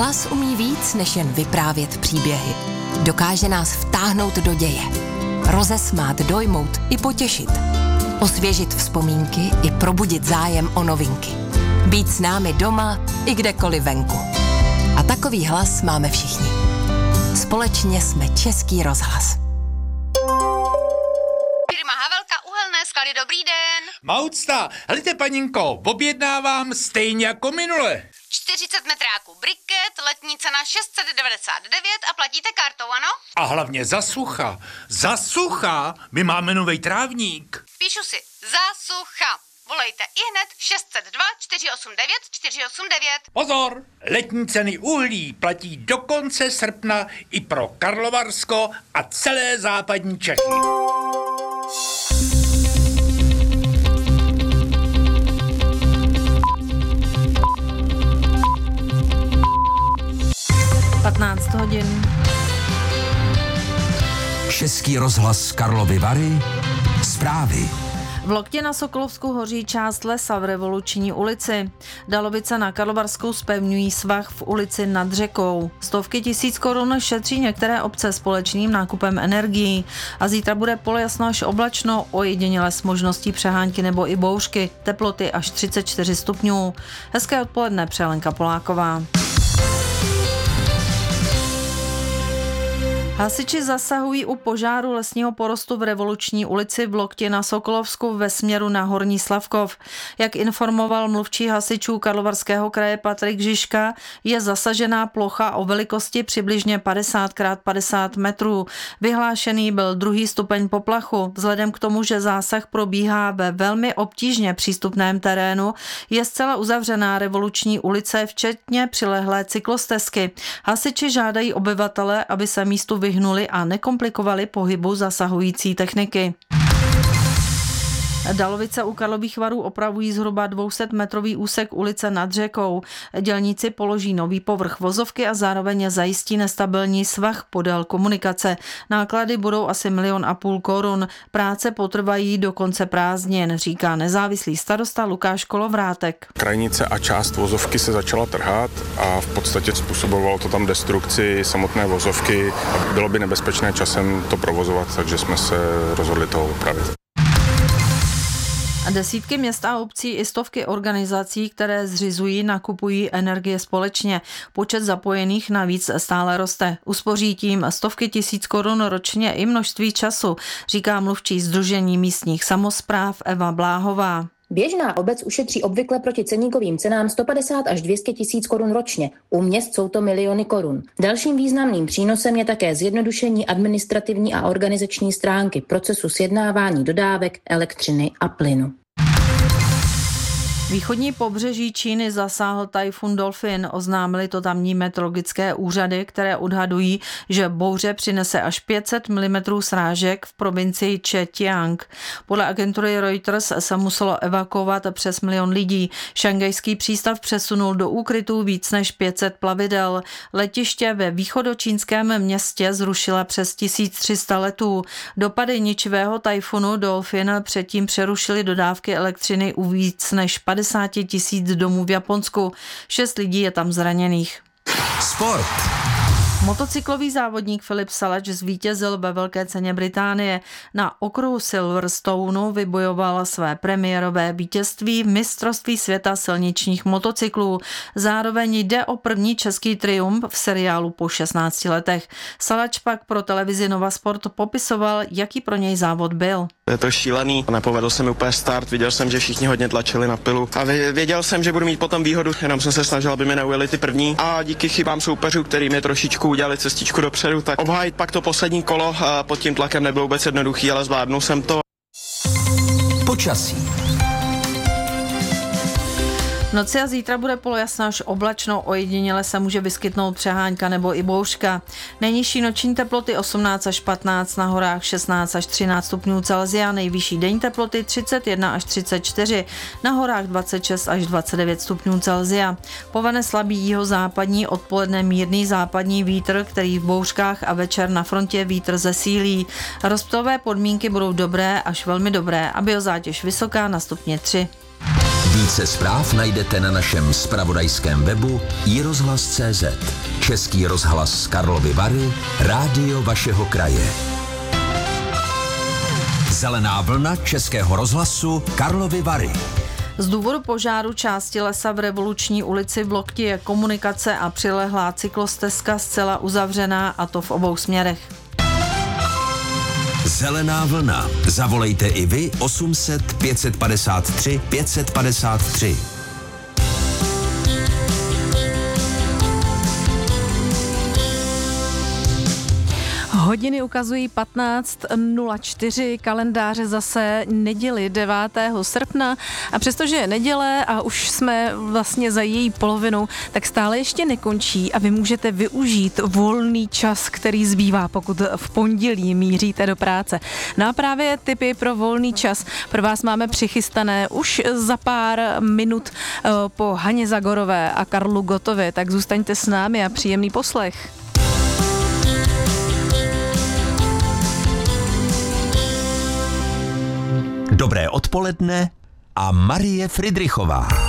Hlas umí víc, než jen vyprávět příběhy. Dokáže nás vtáhnout do děje. Rozesmát, dojmout i potěšit. Osvěžit vzpomínky i probudit zájem o novinky. Být s námi doma i kdekoliv venku. A takový hlas máme všichni. Společně jsme Český rozhlas. Firma Havelka Uhelné sklady, dobrý den. Maucta, helejte paninko, objednávám stejně jako minule. 40 metráků briket, letní cena 699 a platíte kartou, ano? A hlavně za sucha, my máme novej trávník. Píšu si, za sucha. Volejte ihned 602 489 489. Pozor, letní ceny uhlí platí do konce srpna i pro Karlovarsko a celé západní Čechy. hodin. Český rozhlas Karlovy Vary. Zprávy. V Loktě na Sokolovsku hoří část lesa v Revoluční ulici. Dalovice na Karlovarskou zpevňují svah v ulici nad řekou. Stovky tisíc korun šetří některé obce společným nákupem energií. A zítra bude polojasno až oblačno, ojediněle s možností přehánky nebo i bouřky. Teploty až 34 stupňů. Hezké odpoledne, přeje Lenka Poláková. Hasiči zasahují u požáru lesního porostu v Revoluční ulici v Loktě na Sokolovsku ve směru na Horní Slavkov. Jak informoval mluvčí hasičů Karlovarského kraje Patrik Žižka, je zasažená plocha o velikosti přibližně 50x50 metrů. Vyhlášený byl 2. stupeň poplachu. Vzhledem k tomu, že zásah probíhá ve velmi obtížně přístupném terénu, je zcela uzavřená Revoluční ulice, včetně přilehlé cyklostezky. Hasiči žádají obyvatele, aby se místu vyhnuli a nekomplikovali pohybu zasahující techniky. Dalovice u Karlových Varů opravují zhruba 200-metrový úsek ulice nad řekou. Dělníci položí nový povrch vozovky a zároveň zajistí nestabilní svah podél komunikace. Náklady budou asi 1,5 milionu korun. Práce potrvají do konce prázdnin, říká nezávislý starosta Lukáš Kolovrátek. Krajnice a část vozovky se začala trhat a v podstatě způsobovalo to tam destrukci samotné vozovky a bylo by nebezpečné časem to provozovat, takže jsme se rozhodli to upravit. Desítky měst a obcí i stovky organizací, které zřizují, nakupují energie společně. Počet zapojených navíc stále roste. Uspoří tím stovky tisíc korun ročně i množství času, říká mluvčí Sdružení místních samospráv Eva Bláhová. Běžná obec ušetří obvykle proti ceníkovým cenám 150 až 200 tisíc korun ročně. U měst jsou to miliony korun. Dalším významným přínosem je také zjednodušení administrativní a organizační stránky procesu sjednávání dodávek elektřiny a plynu. Východní pobřeží Číny zasáhl tajfun Dolphin, oznámili to tamní meteorologické úřady, které odhadují, že bouře přinese až 500 mm srážek v provincii Zhejiang. Podle agentury Reuters se muselo evakuovat přes 1 milion lidí. Šangajský přístav přesunul do úkrytů víc než 500 plavidel. Letiště ve východočínském městě zrušila přes 1300 letů. Dopady ničivého tajfunu Dolphin předtím přerušily dodávky elektřiny u víc než 50 tisíc domů v Japonsku. 6 lidí je tam zraněných. Sport. Motocyklový závodník Filip Salač zvítězil ve Velké ceně Británie. Na okruhu Silverstoneu vybojoval své premiérové vítězství v mistrovství světa silničních motocyklů. Zároveň jde o první český triumf v seriálu po 16 letech. Salač pak pro televizi Nova Sport popisoval, jaký pro něj závod byl. Je to šílený, nepovedl se mi úplně start, viděl jsem, že všichni hodně tlačili na pilu a věděl jsem, že budu mít potom výhodu, jenom jsem se snažil, aby mi neujeli ty první a díky chybám soupeřů, který mi trošičku udělali cestičku dopředu, tak obhájit pak to poslední kolo pod tím tlakem nebylo vůbec jednoduchý, ale zvládnul jsem to. Počasí. V noci a zítra bude polojasno až oblačno, ojediněle se může vyskytnout přehánka nebo i bouřka. Nejnižší noční teploty 18 až 15, na horách 16 až 13 stupňů Celsia, nejvyšší denní teploty 31 až 34, na horách 26 až 29 stupňů Celsia. Povane slabý jihozápadní, odpoledne mírný západní vítr, který v bouřkách a večer na frontě vítr zesílí. Rozptylové podmínky budou dobré až velmi dobré a biozátěž vysoká na stupně 3. Více zpráv najdete na našem zpravodajském webu iRozhlas.cz. Český rozhlas Karlovy Vary, rádio vašeho kraje. Zelená vlna Českého rozhlasu Karlovy Vary. Z důvodu požáru části lesa v Revoluční ulici v Lokti je komunikace a přilehlá cyklostezka zcela uzavřená, a to v obou směrech. Zelená vlna. Zavolejte i vy 800 553 553. Hodiny ukazují 15:04, kalendáře zase neděli 9. srpna a přestože je neděle a už jsme vlastně za její polovinou, tak stále ještě nekončí a vy můžete využít volný čas, který zbývá, pokud v pondělí míříte do práce. No a právě tipy pro volný čas pro vás máme přichystané už za pár minut po Haně Zagorové a Karlu Gottovi, tak zůstaňte s námi a příjemný poslech. Dobré odpoledne a Marie Fridrichová.